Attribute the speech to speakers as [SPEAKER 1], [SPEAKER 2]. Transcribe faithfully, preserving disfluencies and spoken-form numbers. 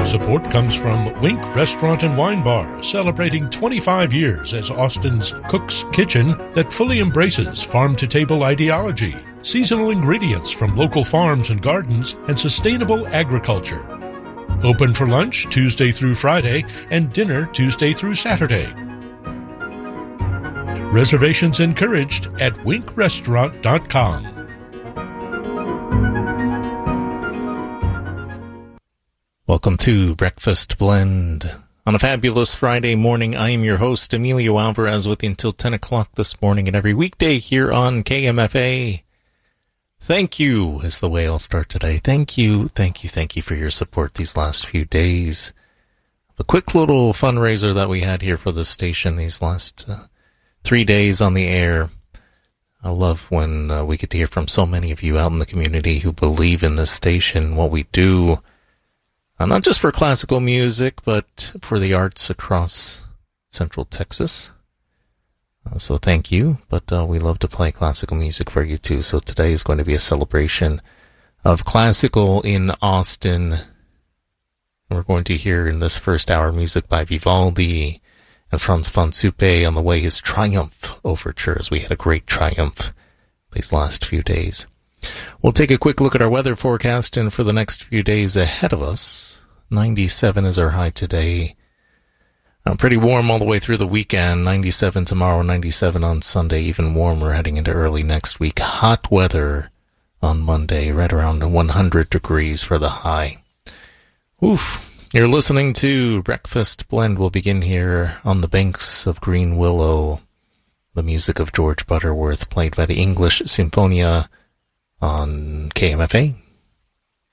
[SPEAKER 1] Support comes from Wink Restaurant and Wine Bar, celebrating twenty-five years as Austin's Cook's Kitchen that fully embraces farm-to-table ideology, seasonal ingredients from local farms and gardens, and sustainable agriculture. Open for lunch Tuesday through Friday and dinner Tuesday through Saturday. Reservations encouraged at wink restaurant dot com.
[SPEAKER 2] Welcome to Breakfast Blend. On a fabulous Friday morning, I am your host, Emilio Alvarez, with you until ten o'clock this morning and every weekday here on K M F A. Thank you is the way I'll start today. Thank you, thank you, thank you for your support these last few days. A quick little fundraiser that we had here for the station these last uh, three days on the air. I love when uh, we get to hear from so many of you out in the community who believe in this station, what we do. Uh, not just for classical music, but for the arts across Central Texas. Uh, so thank you, but uh, we love to play classical music for you too. So today is going to be a celebration of classical in Austin. We're going to hear in this first hour music by Vivaldi and Franz von Suppe on the way his Triumph overtures. We had a great Triumph these last few days. We'll take a quick look at our weather forecast, and for the next few days ahead of us, ninety-seven is our high today. Uh, pretty warm all the way through the weekend. ninety-seven tomorrow, ninety-seven on Sunday, even warmer heading into early next week. Hot weather on Monday, right around one hundred degrees for the high. Oof. You're listening to Breakfast Blend. We'll begin here on the banks of Green Willow. The music of George Butterworth, played by the English Symphonia on K M F A.